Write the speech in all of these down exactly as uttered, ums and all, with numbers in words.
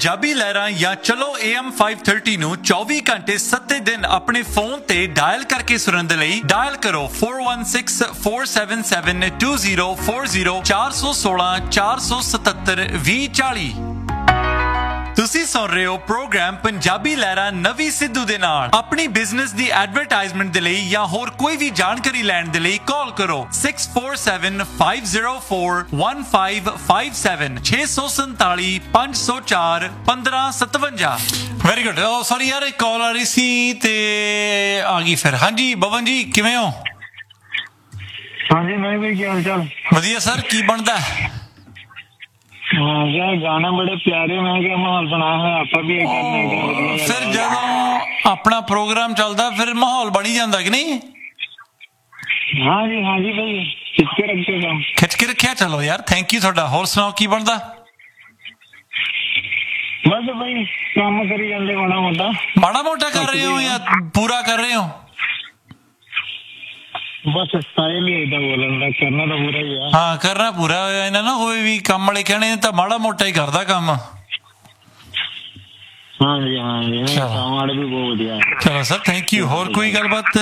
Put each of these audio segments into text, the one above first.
ਪੰਜਾਬੀ ਲਹਿਰਾਂ ਜਾਂ ਚਲੋ ਏ ਐਮ ਪੰਜ ਸੌ ਤੀਹ ਨੂੰ ਚੌਵੀ ਘੰਟੇ ਸੱਤੇ ਦਿਨ ਆਪਣੇ ਫੋਨ ਤੇ ਡਾਇਲ ਕਰਕੇ ਸੁਣਨ ਦੇ ਲਈ ਡਾਇਲ ਕਰੋ four one six four seven seven two zero four zero ਚਾਰ ਸੌ ਸੋਲਾਂ ਚਾਰ ਸੌ ਸਤੱਤਰ ਵੀਹ ਚਾਲੀ। ਤੁਸੀਂ ਸੁਣ ਰਹੇ ਹੋ ਪ੍ਰੋਗਰਾਮ ਪੰਜਾਬੀ ਲਹਿਰਾਂ ਨਵੀਂ ਸਿੱਧੂ ਦੇ ਨਾਲ। ਆਪਣੀ ਬਿਜ਼ਨਸ ਦੀ ਐਡਵਰਟਾਈਜ਼ਮੈਂਟ ਦੇ ਲਈ ਜਾਂ ਹੋਰ ਕੋਈ ਵੀ ਜਾਣਕਾਰੀ ਲੈਣ ਦੇ ਲਈ ਕਾਲ ਕਰੋ six four seven five zero four one five five seven ਛੇ ਸੌ ਸੰਤਾਲੀ ਪੰਜ ਸੌ ਚਾਰ ਪੰਦਰਾਂ ਸਤਵੰਜਾ। Very good. ਓ ਸੌਰੀ ਯਾਰ, ਇੱਕ ਕਾਲ ਆ ਰਹੀ ਸੀ ਤੇ ਆ ਗਈ ਫਿਰ। ਹਾਂਜੀ ਬਵਨ ਜੀ, ਕਿਵੇਂ ਹੋ? ਹਾਂਜੀ ਮੈਂ ਵੀ, ਕੀ ਹਾਲ ਚਾਲ? ਵਧੀਆ ਸਰ। ਕੀ ਬਣਦਾ? ਹਾਂ ਯਾਰ, ਗਾਣੇ ਬੜੇ ਪਿਆਰੇ, ਮੈਂ ਕਿਹਾ ਮਾਹੌਲ ਬਣਾਇਆ ਹੋਇਆ, ਆਪਾਂ ਵੀ ਇਹ ਕਰਨਾ। ਫਿਰ ਜਦੋਂ ਆਪਣਾ ਪ੍ਰੋਗਰਾਮ ਚੱਲਦਾ ਫਿਰ ਮਾਹੌਲ ਬਣੀ ਜਾਂਦਾ ਕਿ ਨਹੀਂ? ਹਾਂ ਜੀ ਹਾਂ ਜੀ ਭਾਈ, ਖਿੱਚ ਕੇ ਰੱਖੇ ਕੰਮ, ਖਿੱਚ ਕੇ ਰੱਖਿਆ। ਚਲੋ ਯਾਰ, ਥੈਂਕ ਯੂ ਤੁਹਾਡਾ। ਹੋਰ ਸੁਣਾਓ ਕੀ ਬਣਦਾ? ਬਸ ਭਾਈ ਕੰਮ ਕਰੀ ਜਾਂਦੇ ਮਾੜਾ ਮੋਟਾ। ਮਾੜਾ ਮੋਟਾ ਕਰ ਰਹੇ ਹੋ ਜਾਂ ਪੂਰਾ ਕਰ ਰਹੇ ਹੋ? ਬਸ ਸਟਾਈਲ ਹੀ ਏਦਾਂ ਬੋਲਣ ਦਾ, ਕਰਨਾ ਤਾਂ ਪੂਰਾ ਹੀ ਆ। ਹਾਂ, ਕਰਨਾ ਪੂਰਾ। ਇਹਨਾਂ ਨਾ ਹੋਵੇ ਵੀ ਕੰਮ ਵਾਲੇ ਕਹਿਣੇ ਤਾਂ ਮਾੜਾ ਮੋਟਾ ਹੀ ਕਰਦਾ ਕੰਮ। ਹਾਂ ਜੀ ਹਾਂ ਜੀ, ਕੰਮ ਵਾਲੇ ਵੀ ਬਹੁਤ ਵਧੀਆ। ਚਲੋ ਸਰ, ਥੈਂਕ ਯੂ। ਹੋਰ ਕੋਈ ਗੱਲਬਾਤ?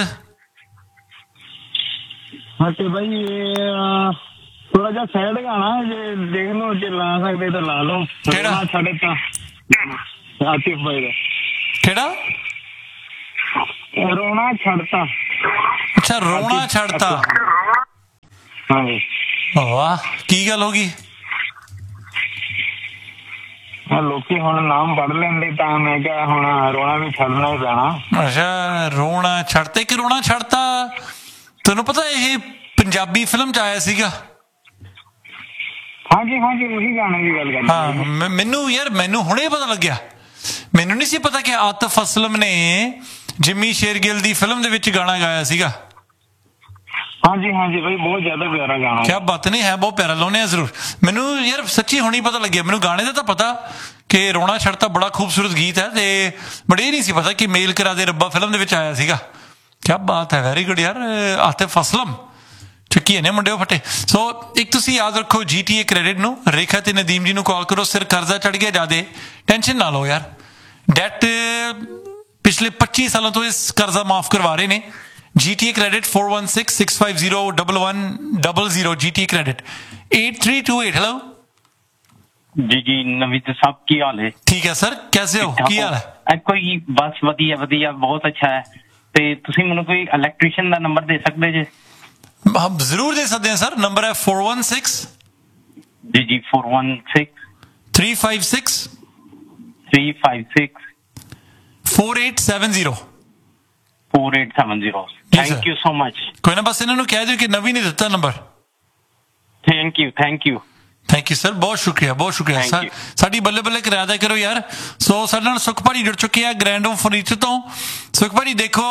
ਹਾਂ ਤੇ ਭਾਈ ਥੋੜਾ ਜਿਹਾ ਸੈਡ ਗਾਣਾ ਜੇ ਦੇਖ ਲਓ, ਜੇ ਲਾ ਸਕਦੇ ਤਾਂ ਲਾ ਲਓ। ਕਿਹੜਾ? ਛੱਡੇ ਤਾਂ ਆਤਿਫ ਭਾਈ ਦਾ। ਕਿਹੜਾ? ਰੋਣਾ ਛੱਡਤਾ। ਅੱਛਾ, ਰੋਣਾ ਛੱਡਤਾ। ਹਾਂ ਜੀ। ਵਾਹ, ਕੀ ਗੱਲ ਹੋ ਗਈ? ਲੋਕੀ ਹੁਣ ਨਾਮ ਪੜ੍ਹ ਲੈਂਦੇ ਤਾਂ ਮੈਂ ਕਿਹਾ ਹੁਣ ਰੋਣਾ ਵੀ ਛੱਡਣਾ ਹੀ ਪੈਣਾ। ਅੱਛਾ, ਰੋਣਾ ਛੱਡਤੇ ਕਿ ਰੋਣਾ ਛੱਡਤਾ। ਤੈਨੂੰ ਪਤਾ ਇਹ ਪੰਜਾਬੀ ਫਿਲਮ ਚ ਆਇਆ ਸੀਗਾ? ਹਾਂਜੀ ਹਾਂਜੀ, ਉਹੀ ਗਾਣੇ ਦੀ ਗੱਲ ਕਰਦੇ। ਹਾਂ, ਮੈਨੂੰ ਯਾਰ ਮੈਨੂੰ ਹੁਣੇ ਪਤਾ ਲੱਗਿਆ। ਮੈਨੂੰ ਨਹੀਂ ਸੀ ਪਤਾ ਕਿ ਆਤਿਫ ਅਸਲਮ ਨੇ ਜਿੰਮੀ ਸ਼ੇਰਗਿੱਲ ਦੀ ਫਿਲਮ ਦੇ ਵਿੱਚ ਗਾਣਾ ਗਾਇਆ ਸੀਗਾ। ਹਾਂਜੀ ਹਾਂਜੀ ਭਾਈ, ਬਹੁਤ ਜ਼ਿਆਦਾ ਪਿਆਰਾ ਗਾਣਾ। ਕਿਆ ਬਾਤ ਨਹੀਂ ਹੈ, ਬਹੁਤ ਪਿਆਰਾ। ਲਾਉਣੇ ਆ ਜ਼ਰੂਰ। ਮੈਨੂੰ ਯਾਰ ਸੱਚੀ ਹੁਣੀ ਪਤਾ ਲੱਗਿਆ। ਮੈਨੂੰ ਗਾਣੇ ਦਾ ਤਾਂ ਪਤਾ ਕਿ ਰੋਣਾ ਛੱਡਤਾ ਬੜਾ ਖੂਬਸੂਰਤ ਗੀਤ ਹੈ, ਤੇ ਬਟ ਇਹ ਨਹੀਂ ਸੀ ਪਤਾ ਕਿ ਮੇਲ ਕਰਾ ਦੇ ਰੱਬਾ ਫਿਲਮ ਦੇ ਵਿੱਚ ਆਇਆ ਸੀਗਾ। ਕਿਆ ਬਾਤ ਹੈ, ਵੈਰੀ ਗੁੱਡ ਯਾਰ। ਆਤਿਫ ਅਸਲਮ ਚੱਕੀ ਨੇ ਮੁੰਡੇ ਫੱਟੇ। ਸੋ ਇੱਕ ਤੁਸੀਂ ਯਾਦ ਰੱਖੋ, ਜੀ ਟੀ ਏ ਕ੍ਰੈਡਿਟ ਨੂੰ ਰੇਖਾ ਤੇ ਨਦੀਮ ਜੀ ਨੂੰ ਕਾਲ ਕਰੋ। ਸਿਰ ਕਰਜ਼ਾ ਚੜ ਗਿਆ ਜ਼ਿਆਦੇ, ਟੈਨਸ਼ਨ ਨਾ ਲਓ ਯਾਰ। ਡੈਟ ਪਿਛਲੇ ਪੱਚੀ ਸਾਲਾਂ ਤੋਂ ਇਸ ਕਰਜ਼ਾ ਮਾਫ ਕਰਵਾ ਰਹੇ ਨੇ। ਜੀ ਟੀ ਏ credit four one six six five zero one one zero zero G T ਏ credit eight three two eight। Hello ਜੀ ਜੀ, ਨਵੀਦ ਸਾਹਿਬ ਕੀ ਹਾਲ ਹੈ? ਠੀਕ ਹੈ ਸਰ, ਕੈਸੇ ਹੋ? ਕੀ ਹਾਲ ਹੈ? ਕੋਈ ਬਸ ਵਧੀਆ ਵਧੀਆ, ਬਹੁਤ ਅੱਛਾ ਹੈ। ਤੇ ਤੁਸੀਂ ਮੈਨੂੰ ਕੋਈ ਇਲੈਕਟ੍ਰੀਸ਼ੀਅਨ ਦਾ ਨੰਬਰ ਦੇ ਸਕਦੇ ਜੇ? ਹਾਂ ਜ਼ਰੂਰ ਦੇ ਸਕਦੇ ਹਾਂ ਸਰ। ਨੰਬਰ ਹੈ four one six ਜੀ ਜੀ four one six three five six three five six four eight seven zero four eight seven zero। Thank you so much. ਕੋਈ ਨਾ, ਬਸ ਇਹਨਾਂ ਨੂੰ ਕਹਿ ਦਿਓ ਕਿ ਨਵੀਂ ਨੇ ਦਿੱਤਾ number. Thank you thank you thank you sir, ਬਹੁਤ ਸ਼ੁਕਰੀਆ ਬਹੁਤ ਸ਼ੁਕਰੀਆ ਸਰ। ਸਾਡੀ ਬੱਲੇ ਬੱਲੇ ਕਰਾ ਦਿਆ ਕਰੋ ਯਾਰ। ਸੋ ਸਾਡੇ ਨਾਲ ਸੁਖ ਭਾਜੀ ਜੁੜ ਚੁੱਕੇ ਆ ਗ੍ਰੈਂਡ ਹੋਮ ਫਰਨੀਚਰ ਤੋਂ। ਸੁਖ ਭਾਜੀ ਦੇਖੋ,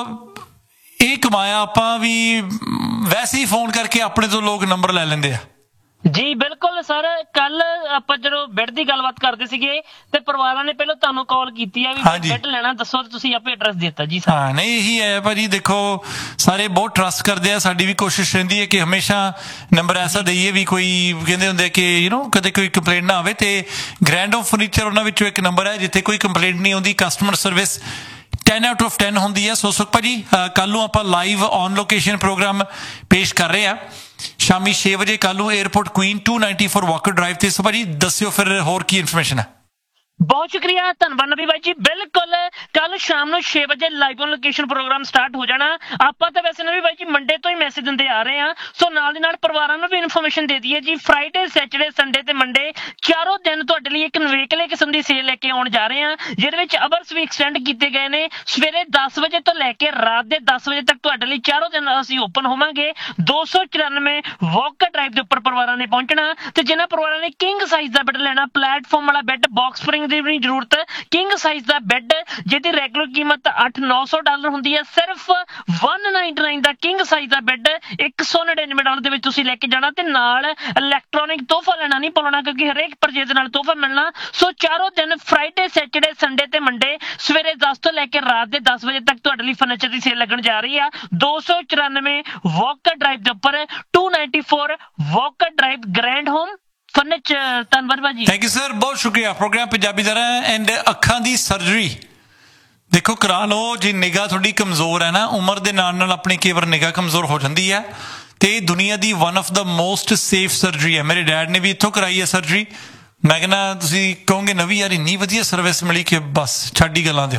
ਇਹ ਕਮਾਇਆ ਆਪਾਂ ਵੀ ਵੈਸੇ ਹੀ ਫੋਨ ਕਰਕੇ ਆਪਣੇ ਤੋਂ ਲੋਕ ਨੰਬਰ ਲੈ ਲੈਂਦੇ ਆ। ਜੀ ਬਿਲਕੁਲ ਸਰ। ਕੱਲ ਆਪਾਂ ਜਦੋਂ ਬੈੱਡ ਦੀ ਗੱਲਬਾਤ ਕਰਦੇ ਸੀਗੇ ਤੇ ਪਰਿਵਾਰਾਂ ਨੇ ਪਹਿਲਾਂ ਤੁਹਾਨੂੰ ਕਾਲ ਕੀਤੀ ਆ ਵੀ ਬੈੱਡ ਲੈਣਾ, ਦੱਸੋ, ਤੁਸੀਂ ਆਪੇ ਐਡਰੈਸ ਦਿੱਤਾ ਜੀ। ਹਾਂ ਨਹੀਂ, ਇਹੀ ਹੈ ਭਾਜੀ। ਦੇਖੋ ਸਾਰੇ ਬਹੁਤ ਟਰਸਟ ਕਰਦੇ ਆ। ਸਾਡੀ ਵੀ ਕੋਸ਼ਿਸ਼ ਰਹਿੰਦੀ ਹੈ ਕਿ ਹਮੇਸ਼ਾ ਨੰਬਰ ਐਸਾ ਦਈਏ ਵੀ ਕੋਈ ਕਹਿੰਦੇ ਹੁੰਦੇ ਕਿ ਯੂ ਨੋ ਕਦੇ ਕੋਈ ਕੰਪਲੇਂਟ ਨਾ ਆਵੇ। ਤੇ ਗ੍ਰੈਂਡ ਹੋਮ ਫਰਨੀਚਰ ਉਹਨਾਂ ਵਿੱਚੋਂ ਇੱਕ ਨੰਬਰ ਹੈ ਜਿੱਥੇ ਕੋਈ ਕੰਪਲੇਂਟ ਨਹੀਂ ਆਉਂਦੀ। Customer service ten out of ten ਹੁੰਦੀ ਹੈ। ਸੋ ਸੁਖ ਭਾਜੀ, ਕੱਲ ਨੂੰ ਆਪਾਂ ਲਾਈਵ ਔਨ ਲੋਕੇਸ਼ਨ ਪ੍ਰੋਗਰਾਮ ਪੇਸ਼ ਕਰ ਰਹੇ ਆ ਸ਼ਾਮੀ ਛੇ ਵਜੇ ਕੱਲ ਨੂੰ airport Queen two ninety-four Walker drive ਤੇ। ਸੋ ਭਾਜੀ ਦੱਸਿਓ ਫਿਰ ਹੋਰ ਕੀ ਇਨਫੋਰਮੇਸ਼ਨ ਹੈ। ਬਹੁਤ ਸ਼ੁਕਰੀਆ, ਧੰਨਵਾਦ ਨਬੀ ਬਾਈ ਜੀ। ਬਿਲਕੁਲ ਕੱਲ ਸ਼ਾਮ ਨੂੰ ਛੇ ਵਜੇ live on location programme start ਹੋ ਜਾਣਾ। ਆਪਾਂ ਤਾਂ ਵੈਸੇ ਨਬੀ ਬਾਈ ਜੀ ਮੰਡੇ ਤੋਂ ਹੀ ਮੈਸੇਜ ਦਿੰਦੇ ਆ ਰਹੇ ਆ। ਸੋ ਨਾਲ ਦੀ ਨਾਲ ਪਰਿਵਾਰਾਂ ਨੂੰ ਵੀ ਇਨਫੋਰਮੇਸ਼ਨ ਦੇ ਦਈਏ ਜੀ। ਫਰਾਈਡੇ, ਸੈਟਰਡੇ, ਸੰਡੇ ਤੇ ਮੰਡੇ ਚਾਰੋਂ ਦਿਨ ਤੁਹਾਡੇ ਲਈ ਇੱਕ ਨਵੇਕਲੇ ਕਿਸਮ ਦੀ ਸੇਲ ਲੈ ਕੇ ਆਉਣ ਜਾ ਰਹੇ ਆ, ਜਿਹਦੇ ਵਿੱਚ ਅਵਰਸ ਵੀ ਐਕਸਟੈਂਡ ਕੀਤੇ ਗਏ ਨੇ। ਸਵੇਰੇ ਦਸ ਵਜੇ ਤੋਂ ਲੈ ਕੇ ਰਾਤ ਦੇ ਦਸ ਵਜੇ ਤੱਕ ਤੁਹਾਡੇ ਲਈ ਚਾਰੋਂ ਦਿਨ ਅਸੀਂ ਓਪਨ ਹੋਵਾਂਗੇ। ਦੋ ਸੌ ਚੁਰਾਨਵੇਂ ਵਾਕਰ ਡਰਾਈਵ ਦੇ ਉੱਪਰ ਪਰਿਵਾਰਾਂ ਨੇ ਪਹੁੰਚਣਾ। ਤੇ ਜਿਹਨਾਂ ਪਰਿਵਾਰਾਂ ਨੇ ਕਿੰਗ ਸਾਈਜ਼ ਦਾ ਬੈੱਡ ਲੈਣਾ, ਪਲੇਟਫਾਰਮ ਵਾਲਾ ਬੈੱਡ, ਬਾਕਸ ਸਪਰਿੰਗ ਦੀ ਵੀ ਜ਼ਰੂਰਤ, ਕਿੰਗ ਸਾਈਜ਼ ਦਾ ਬੈੱਡ ਜਿਹਦੀ ਰੈਗੂਲਰ ਕੀਮਤ ਅੱਠ ਨੌ ਸੌ ਡਾਲਰ ਹੁੰਦੀ ਹੈ, ਸਿਰਫ one ninety-nine ਦਾ ਕਿੰਗ ਸਾਈਜ਼ ਦਾ ਬੈੱਡ ਇੱਕ ਸੌ ਨੜਿਨਵੇਂ ਡਾਲਰ ਦੇ ਵਿੱਚ ਤੁਸੀਂ ਲੈ ਕੇ ਜਾਣਾ। ਤੇ ਨਾਲ ਇਲੈਕਟ੍ਰੋਨਿਕ ਤੋਹਫਾ ਲੈਣਾ ਨਹੀਂ ਭੁੱਲਣਾ, ਕਿਉਂਕਿ ਹਰੇਕ ਪਰਚੇਜ਼ ਨਾਲ ਤੋਹਫਾ ਮਿਲਣਾ। ਸੋ ਚਾਰੋਂ ਦਿਨ ਫਰਾਈਡੇ, ਸੈਟਰਡੇ, ਸੰਡੇ ਤੇ ਮੰਡੇ ਸਵੇਰੇ ਦਸ ਤੋਂ ਲੈ ਕੇ ਰਾਤ ਦੇ ਦਸ ਵਜੇ ਤੱਕ ਤੁਹਾਡੇ ਲਈ ਫਰਨੀਚਰ ਦੀ ਸੇਲ ਲੱਗਣ ਜਾ ਰਹੀ ਆ। ਦੋ ਸੌ ਚੁਰਾਨਵੇਂ ਵਾਕਰ ਡਰਾਈਵ ਦੇ ਉੱਪਰ two ninety-four Walker drive, grand home furniture ਧੰਨਵਾਦ ਭਾਜੀ। ਥੈਂਕ ਯੂ ਸਰ, ਬਹੁਤ ਸ਼ੁਕਰੀਆ। ਪ੍ਰੋਗਰਾਮ ਪੰਜਾਬੀ ਦਾ ਐਂਡ ਅੱਖਾਂ ਦੀ ਸਰਜਰੀ ਦੇਖੋ ਕਰਾ ਲਓ ਜੇ ਨਿਗਾਹ ਤੁਹਾਡੀ ਕਮਜ਼ੋਰ ਹੈ ਨਾ, ਉਮਰ ਦੇ ਨਾਲ ਨਾਲ ਆਪਣੀ ਕਈ ਵਾਰ ਨਿਗਾਹ ਕਮਜ਼ੋਰ ਹੋ ਜਾਂਦੀ ਹੈ ਤੇ ਦੁਨੀਆ ਦੀ one of the most safe surgery ਹੈ। ਮੇਰੇ ਡੈਡ ਨੇ ਵੀ ਇੱਥੋਂ ਕਰਾਈ ਹੈ ਸਰਜਰੀ। ਮੈਂ ਕਹਿੰਦਾ ਤੁਸੀਂ ਕਹੋਗੇ ਨਵੀਂ ਯਾਰ ਇੰਨੀ ਵਧੀਆ ਸਰਵਿਸ ਮਿਲੀ ਕਿ ਬਸ ਛੱਡ ਹੀ ਗੱਲਾਂ ਦਿਓ।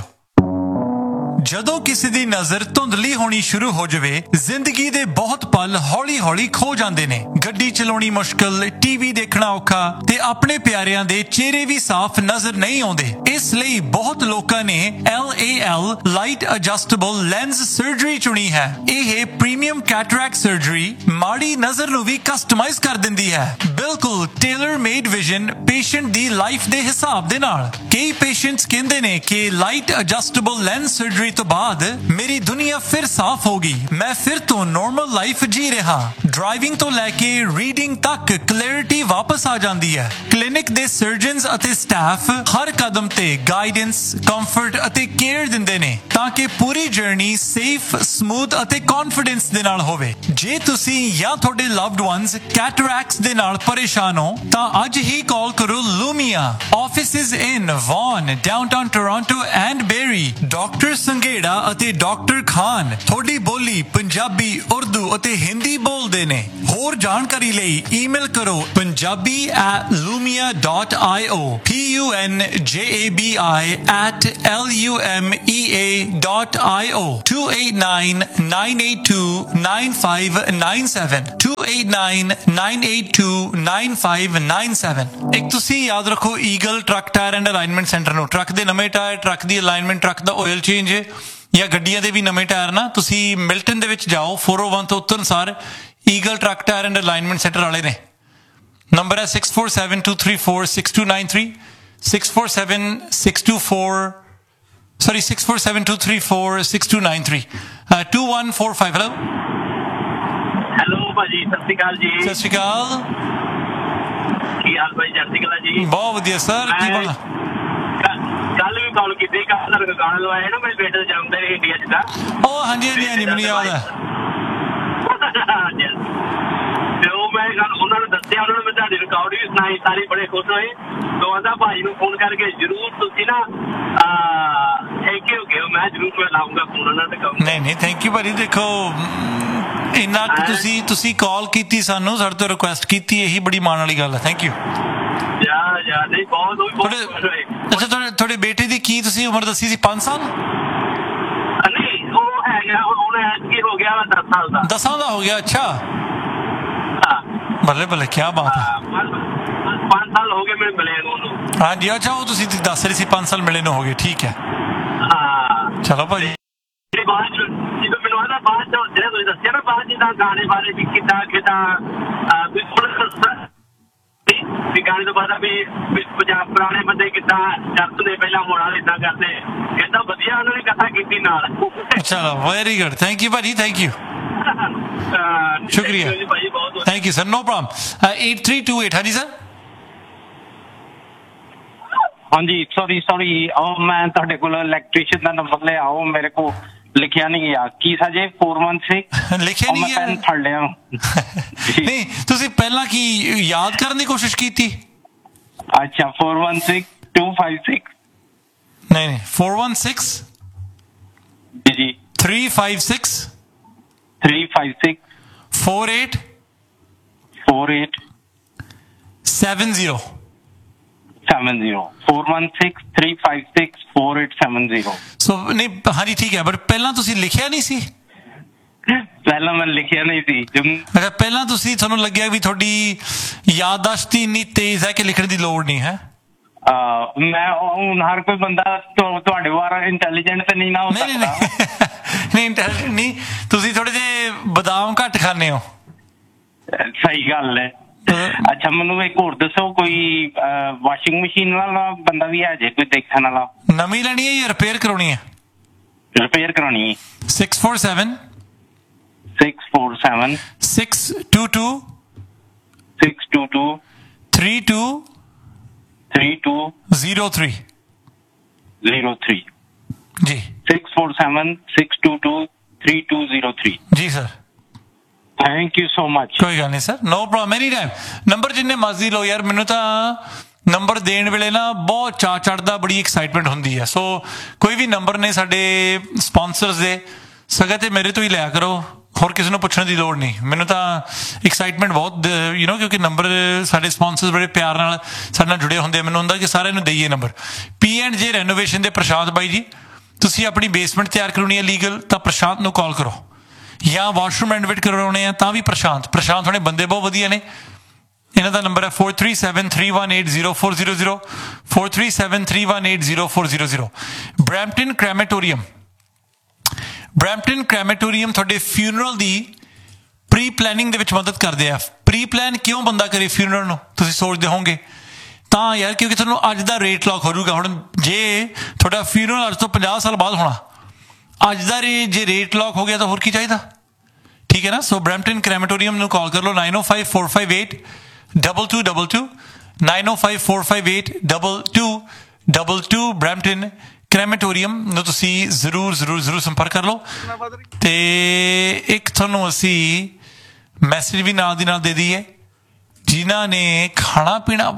ਜਦੋਂ ਕਿਸੇ ਦੀ ਨਜ਼ਰ ਧੁੰਦਲੀ ਹੋਣੀ ਸ਼ੁਰੂ ਹੋ ਜਾਵੇ, ਜ਼ਿੰਦਗੀ ਦੇ ਬਹੁਤ ਪਲ ਹੌਲੀ-ਹੌਲੀ ਖੋ ਜਾਂਦੇ ਨੇ। ਗੱਡੀ ਚਲਾਉਣੀ ਮੁਸ਼ਕਲ, ਟੀਵੀ ਦੇਖਣਾ ਔਖਾ ਤੇ ਆਪਣੇ ਪਿਆਰਿਆਂ ਦੇ ਚਿਹਰੇ ਵੀ ਸਾਫ਼ ਨਜ਼ਰ ਨਹੀਂ ਆਉਂਦੇ। ਇਸ ਲਈ ਬਹੁਤ ਲੋਕਾਂ ਨੇ L A L light adjustable lens surgery ਚੁਣੀ ਹੈ। ਇਹ ਪ੍ਰੀਮੀਅਮ ਕੈਟਰੈਕਟ ਸਰਜਰੀ ਮਾੜੀ ਨਜ਼ਰ ਨੂੰ ਵੀ ਕਸਟਮਾਈਜ਼ ਕਰ ਦਿੰਦੀ ਹੈ, ਬਿਲਕੁਲ ਟੇਲਰ ਮੇਡ ਵਿਜ਼ਨ ਪੇਸ਼ੈਂਟ ਦੀ ਲਾਈਫ ਦੇ ਹਿਸਾਬ ਦੇ ਨਾਲ। ਕਈ ਪੇਸ਼ੈਂਟਸ ਕਹਿੰਦੇ ਨੇ ਕਿ ਲਾਈਟ ਐਡਜਸਟੇਬਲ ਲੈਂਸ ਸਰਜਰੀ ਤੋਂ ਬਾਅਦ ਮੇਰੀ ਦੁਨੀਆ ਫਿਰ ਸਾਫ਼ ਹੋ ਗਈ, ਮੈਂ ਫਿਰ ਤੋਂ ਨਾਰਮਲ ਲਾਈਫ ਜੀ ਰਿਹਾ। ਡਰਾਈਵਿੰਗ ਤੋਂ ਲੈ ਕੇ ਰੀਡਿੰਗ ਤੱਕ ਕਲੈਰਿਟੀ ਵਾਪਸ ਆ ਜਾਂਦੀ ਹੈ। ਕਲੀਨਿਕ ਦੇ ਸਰਜਨਸ ਅਤੇ ਸਟਾਫ ਹਰ ਕਦਮ ਤੇ ਗਾਈਡੈਂਸ, ਕੰਫਰਟ ਅਤੇ ਕੇਅਰ ਦਿੰਦੇ ਨੇ ਤਾਂ ਕਿ ਪੂਰੀ ਜਰਨੀ ਸੇਫ, ਸਮੂਥ ਅਤੇ ਕੌਨਫੀਡੈਂਸ ਦੇ ਨਾਲ ਹੋਵੇ। ਜੇ ਤੁਸੀਂ ਜਾਂ ਤੁਹਾਡੇ ਲਵਡ ਵਨਸ ਕੈਟਰੈਕਟਸ ਦੇ ਨਾਲ ਪਰੇਸ਼ਾਨ ਹੋ ਤਾਂ ਅੱਜ ਹੀ ਕਾਲ ਕਰੋ ਲੂਮੀਆ। Offices in won, downtown Toronto and berry. Doctor Sanghera ਅਤੇ ਡਾਕਟਰ ਖਾਨ ਤੁਹਾਡੀ ਬੋਲੀ ਪੰਜਾਬੀ, ਉਰਦੂ ਅਤੇ ਹਿੰਦੀ ਬੋਲਦੇ ਨੇ। ਹੋਰ ਜਾਣਕਾਰੀ ਲਈ ਈਮੇਲ ਕਰੋ Punjabi at lumia dot io, P U N J A B I at L U M E A dot I O, two eight nine, nine eight two, nine five nine seven, two eight nine, nine eight two, nine five nine seven। ਇੱਕ ਤੁਸੀਂ ਯਾਦ ਰੱਖੋ eagle truck tyre and alignment centre ਨੂੰ। Truck ਦੇ ਨਵੇਂ tyre, truck ਦੀ alignment, truck ਦਾ oil change ਜਾਂ ਗੱਡੀਆਂ ਦੇ ਵੀ ਨਵੇਂ ਟਾਇਰ ਨਾ, ਤੁਸੀਂ ਮਿਲਟਨ ਦੇ ਵਿੱਚ ਜਾਓ, four oh one ਤੋਂ ਉਤਰਨ ਸਾਰ eagle truck tyre and alignment centre ਵਾਲੇ ਨੇ। ਨੰਬਰ ਹੈ six four seven two three four six two nine three, six four seven six two four sorry six four seven two three four six two nine three, uh, two one four five। hello hello ਭਾਜੀ, ਸਤਿ ਸ਼੍ਰੀ ਅਕਾਲ ਜੀ। ਸਤਿ ਸ਼੍ਰੀ ਅਕਾਲ, ਕੀ ਹਾਲ ਭਾਈ? ਜੈ ਕਲਾ ਜੀ। ਬਹੁਤ ਵਧੀਆ sir, ਕੀ ਬਣਾ? ਕੱਲ ਵੀ ਕਾਲ ਕੀਤੀ, ਕੱਲ ਗਾਣਾ ਲਵਾਇਆ ਨਾ ਮੇਰੇ ਬੇਟੇ ਦੇ ਜਨਮ ਦਿਨ ਇੰਡੀਆ ਚ ਦਾ। ਉਹ ਹਾਂਜੀ ਹਾਂਜੀ ਹਾਂਜੀ ਮੈਨੂੰ ਯਾਦ ਹੈ। ਤੇ ਉਹ ਮੈਂ ਗੱਲ ਉਹਨਾਂ ਨੂੰ ਦੱਸਿਆ, ਉਹਨਾਂ ਨੇ ਮੈਂ ਤੁਹਾਡੀ ਰਿਕਾਰਡ ਵੀ ਸੁਣਾਈ, ਸਾਰੇ ਬੜੇ ਖੁਸ਼ ਹੋਏ। ਤੋਂ ਆਂਦਾ ਭਾਈ ਨੂੰ ਫੋਨ ਕਰਕੇ ਜ਼ਰੂਰ ਤੁਸੀਂ ਨਾ ਥੈਂਕ ਯੂ ਕਿਹਾ, ਮੈਂ ਜ਼ਰੂਰ ਮੈਂ ਲਾਉਂਗਾ ਫੋਨ ਉਹਨਾਂ ਤੇ ਕਹੂੰਗਾ। ਨਹੀਂ ਨਹੀਂ ਥੈਂਕ ਯੂ ਭਾਜੀ। ਦੇਖੋ ਇੰਨਾ ਤੁਸੀਂ ਤੁਸੀਂ ਕਾਲ ਕੀਤੀ, ਸਾਨੂੰ ਸਾਡੇ ਤੋਂ ਰਿਕੁਐਸਟ ਕੀਤੀ, ਇਹੀ ਬੜੀ ਮਾਣ ਵਾਲੀ ਗੱਲ ਹੈ। Thank you. ਜਾ ਜਾ ਨਹੀਂ ਬਹੁਤ ਉਹ ਵੀ ਬਹੁਤ ਖੁਸ਼ ਹੋਏ। ਅੱਛਾ, ਤੁਹਾਡੇ ਤੁਹਾਡੇ ਬੇਟੇ ਦੀ ਕੀ ਤੁਸੀਂ ਉਮਰ ਦੱਸੀ ਸੀ? ਪੰਜ ਸਾਲ? ਨਹੀਂ ਉਹ ਹੈਗਾ ਹੁਣ ਐਤਕੀ ਹੋ ਗਿਆ ਦਸ ਸਾਲ ਦਾ। ਦਸਾਂ ਦਾ ਹੋ ਗਿਆ? ਅੱਛਾ, ਹਾਂ ਬੱਲੇ ਬੱਲੇ, ਕੀ ਬਾਤ ਹੈ। ਪੰਜ ਸਾਲ ਹੋ ਗਏ ਮੈਨੂੰ ਮਿਲੇ ਉਹਨੂੰ। ਹਾਂਜੀ, ਅੱਛਾ ਉਹ ਤੁਸੀਂ ਦੱਸ ਰਹੇ ਸੀ ਪੰਜ ਸਾਲ ਮਿਲੇ ਨੂੰ ਹੋ ਗਏ, ਠੀਕ ਹੈ। ਹਾਂ ਚਲੋ ਭਾਜੀ। ਬਾਅਦ ਜਦੋਂ ਮੈਨੂੰ ਆਦਾ ਬਾਅਦ ਚ ਜਿਹੜਾ ਤੁਸੀਂ ਦੱਸਿਆ ਨਾ ਬਾਅਦ ਜਿੱਦਾਂ ਗਾਣੇ ਬਾਰੇ ਵੀ ਕਿੱਦਾਂ ਕਿੱਦਾਂ ਵੀ ਵੀ ਗਾਣੇ ਤੋਂ ਬਾਅਦ ਵੀ ਪੰਜਾਬ ਪੁਰਾਣੇ ਬੰਦੇ ਕਿੱਦਾਂ ਚੱਲਦੇ, ਪਹਿਲਾਂ ਹੋਣਾ ਏਦਾਂ ਕਰਦੇ, ਏਦਾਂ ਵਧੀਆ ਉਹਨਾਂ ਨੇ ਕਥਾ ਕੀਤੀ ਨਾਲ। ਚਲੋ ਵੈਰੀ ਗੁੱਡ, ਥੈਂਕ ਯੂ ਭਾਜੀ, ਥੈਂਕ ਯੂ, ਸ਼ੁਕਰੀਆ, thank you sir, no problem. eight three two eight, ਹਾਂਜੀ ਸਰ। ਹਾਂਜੀ ਸੌਰੀ ਸੌਰੀ ਉਹ ਮੈਂ ਤੁਹਾਡੇ ਕੋਲ ਇਲੈਕਟ੍ਰੀਸ਼ੀਅਨ ਦਾ ਨੰਬਰ ਲਿਆ, ਉਹ ਮੇਰੇ ਕੋਲ ਲਿਖਿਆ ਨਹੀਂ ਗਿਆ। ਕੀ ਸਾਜੇ four one six ਲਿਖਿਆ ਨਹੀਂ ਗਿਆ? ਪੈਨ ਫੜ ਲਿਆ। ਨਹੀਂ ਤੁਸੀਂ ਪਹਿਲਾਂ ਕੀ ਯਾਦ ਕਰਨ ਦੀ ਕੋਸ਼ਿਸ਼ ਕੀਤੀ? ਅੱਛਾ four one six two five six। ਨਹੀਂ ਨਹੀਂ four one six ਜੀ ਜੀ three five six three five six four eight four eight seven zero seven zero four one six three five six four eight seven zero। ਸੋ ਨਹੀਂ ਹਾਂਜੀ ਠੀਕ ਹੈ, but ਪਹਿਲਾਂ ਤੁਸੀਂ ਲਿਖਿਆ ਨਹੀਂ ਸੀ? ਪਹਿਲਾਂ ਮੈਂ ਲਿਖਿਆ ਨਹੀਂ ਸੀ। ਅੱਛਾ, ਪਹਿਲਾਂ ਤੁਸੀਂ ਤੁਹਾਨੂੰ ਲੱਗਿਆ ਵੀ ਤੁਹਾਡੀ ਯਾਦਦਾਸ਼ਤ ਇੰਨੀ ਤੇਜ਼ ਹੈ ਕਿ ਲਿਖਣ ਦੀ ਲੋੜ ਨਹੀਂ ਹੈ? ਮੈਂ ਹੁਣ ਹਰ ਕੋਈ ਬੰਦਾ ਤੁਹਾਡੇ ਵਾਰ ਇੰਟੈਲੀਜੈਂਟ ਤੇ ਨਹੀਂ ਨਾ ਹੋ ਸਕਦਾ। ਨਹੀਂ ਇੰਟੈਲੀਜੈਂਟ ਨਹੀਂ, ਤੁਸੀਂ ਥੋੜੇ ਜਿਹੇ ਬਦਾਮ ਘੱਟ ਖਾਂਦੇ ਹੋ। ਸਹੀ ਗੱਲ ਹੈ। ਅੱਛਾ ਮੈਨੂੰ ਇੱਕ ਹੋਰ ਦੱਸੋ, ਕੋਈ ਵਾਸ਼ਿੰਗ ਮਸ਼ੀਨ ਵਾਲਾ ਬੰਦਾ ਵੀ ਹੈ ਜੇ ਕੋਈ ਦੇਖਣ ਵਾਲਾ? ਨਵੀਂ ਲੈਣੀ ਹੈ ਜਾਂ ਰਿਪੇਅਰ ਕਰਾਉਣੀ ਹੈ? ਰਿਪੇਅਰ ਕਰਾਉਣੀ ਹੈ। six four seven six four seven six two two six two two three two three two zero three zero three ਜੀ six four seven six two two three two zero three। ਜੀ sir. Thank you so much. ਕੋਈ ਗੱਲ ਨਹੀਂ sir, no problem, any time. Number ਜਿੰਨੇ ਮਰਜ਼ੀ ਲਓ ਯਾਰ, ਮੈਨੂੰ ਤਾਂ ਨੰਬਰ ਦੇਣ ਵੇਲੇ ਨਾ ਬਹੁਤ ਚਾਅ ਚੜ੍ਹਦਾ, ਬੜੀ ਐਕਸਾਈਟਮੈਂਟ ਹੁੰਦੀ ਹੈ। ਸੋ ਕੋਈ ਵੀ ਨੰਬਰ ਨੇ ਸਾਡੇ ਸਪਾਂਸਰਸ ਦੇ, ਸਗਾ ਤੇ ਮੇਰੇ ਤੋਂ ਹੀ ਲਿਆ ਕਰੋ, ਹੋਰ ਕਿਸੇ ਨੂੰ ਪੁੱਛਣ ਦੀ ਲੋੜ ਨਹੀਂ। ਮੈਨੂੰ ਤਾਂ ਐਕਸਾਈਟਮੈਂਟ ਬਹੁਤ, ਯੂ ਨੋ, ਕਿਉਂਕਿ ਨੰਬਰ ਸਾਡੇ ਸਪਾਂਸਰਸ ਬੜੇ ਪਿਆਰ ਨਾਲ ਸਾਡੇ ਨਾਲ ਜੁੜੇ ਹੁੰਦੇ। ਮੈਨੂੰ ਹੁੰਦਾ ਕਿ ਸਾਰਿਆਂ ਨੂੰ ਦਈਏ ਨੰਬਰ। ਪੀ ਐਂਡ ਜੇ ਰੈਨੋਵੇਸ਼ਨ ਦੇ ਪ੍ਰਸ਼ਾਂਤ ਬਾਈ ਜੀ, ਤੁਸੀਂ ਆਪਣੀ ਬੇਸਮੈਂਟ ਤਿਆਰ ਕਰਾਉਣੀ ਹੈ ਲੀਗਲ, ਤਾਂ ਪ੍ਰਸ਼ਾਂਤ ਨੂੰ ਕਾਲ ਕਰੋ, ਜਾਂ ਵਾਸ਼ਰੂਮ ਰੈਨੋਵੇਟ ਕਰਵਾਉਣੇ ਆ ਤਾਂ ਵੀ ਪ੍ਰਸ਼ਾਂਤ। ਪ੍ਰਸ਼ਾਂਤ ਹੋਣੇ ਬੰਦੇ ਬਹੁਤ ਵਧੀਆ ਨੇ। ਇਹਨਾਂ ਦਾ ਨੰਬਰ ਹੈ four three seven three one eight zero four zero zero, four three seven three one eight zero four zero zero. Brampton ਕ੍ਰੈਮੇਟੋਰੀਅਮ, Brampton ਕ੍ਰੈਮੇਟੋਰੀਅਮ ਤੁਹਾਡੇ ਫਿਊਨਰਲ ਦੀ ਪ੍ਰੀ ਪਲੈਨਿੰਗ ਦੇ ਵਿੱਚ ਮਦਦ ਕਰਦੇ ਆ। ਪ੍ਰੀ ਪਲਾਨ ਕਿਉਂ ਬੰਦਾ ਕਰੇ ਫਿਊਨਰਲ ਨੂੰ, ਤੁਸੀਂ ਸੋਚਦੇ ਹੋਵੋਗੇ ਤਾਂ ਯਾਰ, ਕਿਉਂਕਿ ਤੁਹਾਨੂੰ ਅੱਜ ਦਾ ਰੇਟ ਲੌਕ ਹੋ ਜਾਊਗਾ। ਹੁਣ ਜੇ ਤੁਹਾਡਾ ਫਿਊਨਰਲ ਅੱਜ ਤੋਂ ਪੰਜਾਹ ਸਾਲ ਬਾਅਦ ਹੋਣਾ, ਅੱਜ ਦਾ ਰੇ ਜੇ ਰੇਟ ਲੌਕ ਹੋ ਗਿਆ ਤਾਂ ਹੋਰ ਕੀ ਚਾਹੀਦਾ, ਠੀਕ ਹੈ ਨਾ। ਸੋ ਬਰੈਂਪਟਨ ਕ੍ਰੈਮੇਟੋਰੀਅਮ ਨੂੰ ਕਾਲ ਕਰ ਲਓ, ਨਾਈਨ ਓ five four five eight double two double two, nine ਓ five four five eight double two double two. Brampton ਕ੍ਰੈਮੇਟੋਰੀਅਮ ਨੂੰ ਤੁਸੀਂ ਜ਼ਰੂਰ ਜ਼ਰੂਰ ਜ਼ਰੂਰ ਸੰਪਰਕ ਕਰ ਲਓ। ਤੇ ਇੱਕ ਤੁਹਾਨੂੰ ਅਸੀਂ ਮੈਸੇਜ ਵੀ ਨਾਲ ਦੀ ਨਾਲ ਦੇ ਦਈਏ, ਜਿਨ੍ਹਾਂ ਨੇ ਖਾਣਾ ਪੀਣਾ